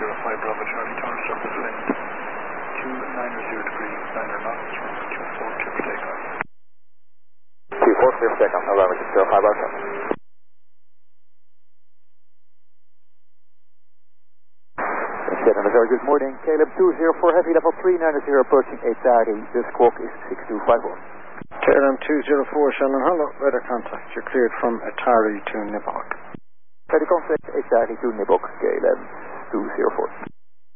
Bravo Charlie Tower, surface wind 290 degrees, 9 knots, runway 24, clear for takeoff. 24, clear for takeoff, November 605 Bravo. Very good morning, Caleb 204 Heavy level 390 approaching 830, the squawk is 6251. KLM 204 Shannon, hello, weather contact, you're cleared from Atari to Nibok. Ready contact 830 to Nibok, KLM 204.